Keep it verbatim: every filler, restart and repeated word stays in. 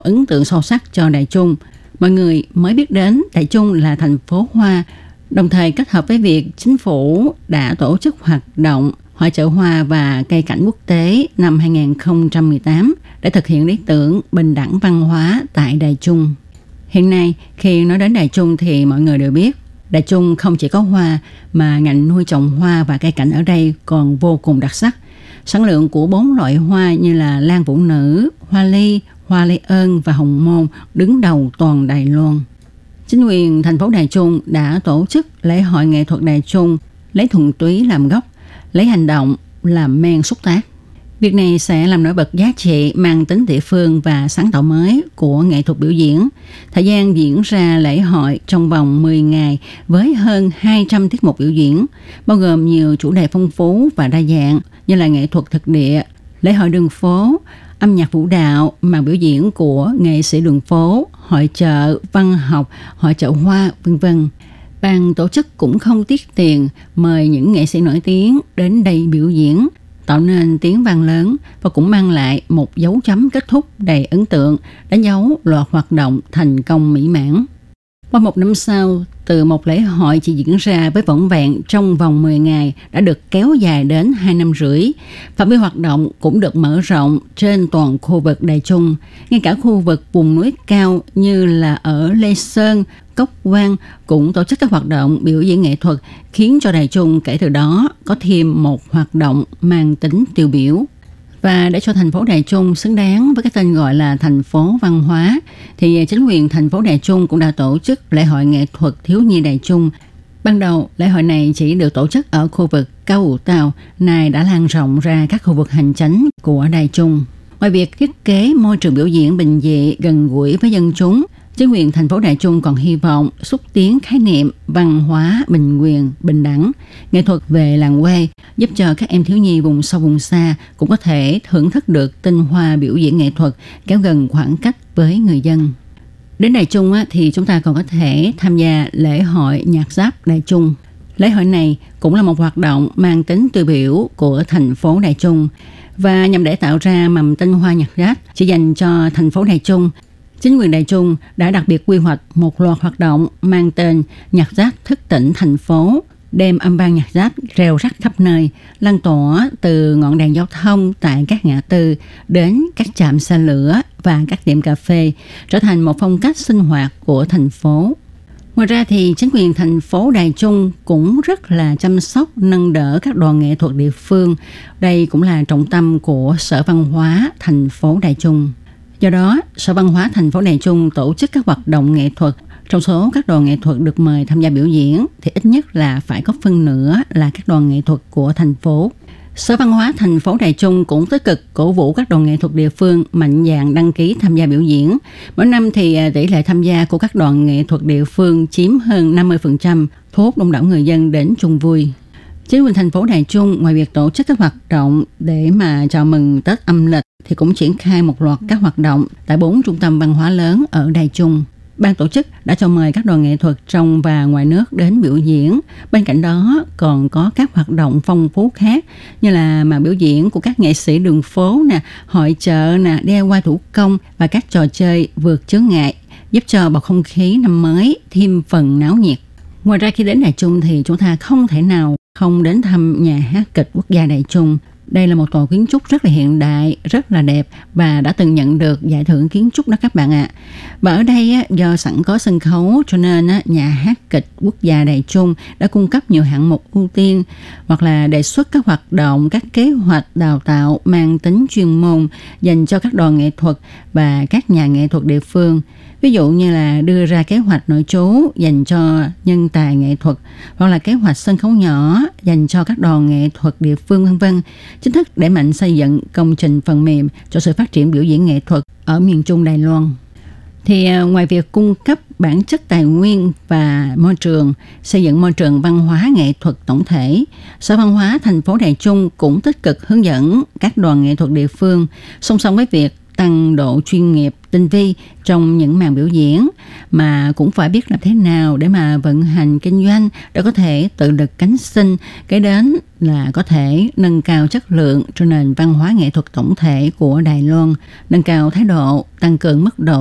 ấn tượng sâu sắc cho đại chúng. Mọi người mới biết đến Đài Trung là thành phố hoa, đồng thời kết hợp với việc chính phủ đã tổ chức hoạt động Hội chợ hoa và cây cảnh quốc tế năm hai không một tám để thực hiện lý tưởng bình đẳng văn hóa tại Đài Trung. Hiện nay, khi nói đến Đài Trung thì mọi người đều biết, Đài Trung không chỉ có hoa mà ngành nuôi trồng hoa và cây cảnh ở đây còn vô cùng đặc sắc. Sản lượng của bốn loại hoa như là lan vũ nữ, hoa ly, hoa lây ơn và hồng môn đứng đầu toàn Đài Loan. Chính quyền thành phố Đài Trung đã tổ chức lễ hội nghệ thuật Đài Trung lấy thuần túy làm gốc, lấy hành động làm men xúc tác. Việc này sẽ làm nổi bật giá trị mang tính địa phương và sáng tạo mới của nghệ thuật biểu diễn. Thời gian diễn ra lễ hội trong vòng mười ngày với hơn hai trăm tiết mục biểu diễn, bao gồm nhiều chủ đề phong phú và đa dạng như là nghệ thuật thực địa, lễ hội đường phố, âm nhạc vũ đạo, màn biểu diễn của nghệ sĩ đường phố, hội chợ, văn học, hội chợ hoa, vân vân. Ban tổ chức cũng không tiếc tiền mời những nghệ sĩ nổi tiếng đến đây biểu diễn, tạo nên tiếng vang lớn và cũng mang lại một dấu chấm kết thúc đầy ấn tượng, đánh dấu loạt hoạt động thành công mỹ mãn. Qua một năm sau, từ một lễ hội chỉ diễn ra với vỏn vẹn trong vòng mười ngày đã được kéo dài đến hai năm rưỡi. Phạm vi hoạt động cũng được mở rộng trên toàn khu vực Đài Trung, ngay cả khu vực vùng núi cao như là ở Lê Sơn, Cốc Quang cũng tổ chức các hoạt động biểu diễn nghệ thuật, khiến cho Đài Trung kể từ đó có thêm một hoạt động mang tính tiêu biểu. Và để cho thành phố Đài Trung xứng đáng với cái tên gọi là thành phố văn hóa, thì chính quyền thành phố Đài Trung cũng đã tổ chức lễ hội nghệ thuật thiếu nhi Đài Trung. Ban đầu, lễ hội này chỉ được tổ chức ở khu vực Cao Ủ Tàu, nay đã lan rộng ra các khu vực hành chánh của Đài Trung. Ngoài việc thiết kế môi trường biểu diễn bình dị gần gũi với dân chúng, chính quyền thành phố Đài Trung còn hy vọng xúc tiến khái niệm văn hóa bình quyền, bình đẳng, nghệ thuật về làng quê, giúp cho các em thiếu nhi vùng sâu vùng xa cũng có thể thưởng thức được tinh hoa biểu diễn nghệ thuật, kéo gần khoảng cách với người dân. Đến Đài Trung á, thì chúng ta còn có thể tham gia lễ hội nhạc giáp Đài Trung. Lễ hội này cũng là một hoạt động mang tính tiêu biểu của thành phố Đài Trung và nhằm để tạo ra mầm tinh hoa nhạc giáp chỉ dành cho thành phố Đài Trung. Chính quyền Đài Trung đã đặc biệt quy hoạch một loạt hoạt động mang tên nhạc giáp thức tỉnh thành phố, đem âm vang nhạc giáp reo rắc khắp nơi, lan tỏa từ ngọn đèn giao thông tại các ngã tư đến các trạm xe lửa và các tiệm cà phê, trở thành một phong cách sinh hoạt của thành phố. Ngoài ra thì chính quyền thành phố Đài Trung cũng rất là chăm sóc nâng đỡ các đoàn nghệ thuật địa phương. Đây cũng là trọng tâm của Sở Văn hóa thành phố Đài Trung. Do đó, Sở Văn hóa thành phố Đài Trung tổ chức các hoạt động nghệ thuật. Trong số các đoàn nghệ thuật được mời tham gia biểu diễn thì ít nhất là phải có phân nửa là các đoàn nghệ thuật của thành phố. Sở Văn hóa thành phố Đài Trung cũng tích cực cổ vũ các đoàn nghệ thuật địa phương mạnh dạn đăng ký tham gia biểu diễn. Mỗi năm thì tỷ lệ tham gia của các đoàn nghệ thuật địa phương chiếm hơn năm mươi phần trăm, thu hút đông đảo người dân đến chung vui. Chính quyền thành phố Đài Trung ngoài việc tổ chức các hoạt động để mà chào mừng Tết âm lịch thì cũng triển khai một loạt các hoạt động tại bốn trung tâm văn hóa lớn ở Đài Trung. Ban tổ chức đã cho mời các đoàn nghệ thuật trong và ngoài nước đến biểu diễn. Bên cạnh đó còn có các hoạt động phong phú khác như là màn biểu diễn của các nghệ sĩ đường phố nè, hội chợ nè, đê i goai thủ công và các trò chơi vượt chướng ngại, giúp cho bầu không khí năm mới thêm phần náo nhiệt. Ngoài ra khi đến Đài Trung thì chúng ta không thể nào không đến thăm nhà hát kịch quốc gia Đài Trung. Đây là một tòa kiến trúc rất là hiện đại, rất là đẹp và đã từng nhận được giải thưởng kiến trúc đó các bạn ạ. À. Và ở đây á, do sẵn có sân khấu cho nên á, nhà hát kịch quốc gia Đài Trung đã cung cấp nhiều hạng mục ưu tiên hoặc là đề xuất các hoạt động, các kế hoạch đào tạo mang tính chuyên môn dành cho các đoàn nghệ thuật và các nhà nghệ thuật địa phương. Ví dụ như là đưa ra kế hoạch nội trú dành cho nhân tài nghệ thuật hoặc là kế hoạch sân khấu nhỏ dành cho các đoàn nghệ thuật địa phương vân vân. Chính thức đẩy mạnh xây dựng công trình phần mềm cho sự phát triển biểu diễn nghệ thuật ở miền Trung Đài Loan. Thì ngoài việc cung cấp bản chất tài nguyên và môi trường, xây dựng môi trường văn hóa nghệ thuật tổng thể, Sở Văn hóa thành phố Đài Trung cũng tích cực hướng dẫn các đoàn nghệ thuật địa phương song song với việc tăng độ chuyên nghiệp tinh vi trong những màn biểu diễn, mà cũng phải biết làm thế nào để mà vận hành kinh doanh để có thể tự lực cánh sinh, cái đến là có thể nâng cao chất lượng cho nền văn hóa nghệ thuật tổng thể của Đài Loan, nâng cao thái độ, tăng cường mức độ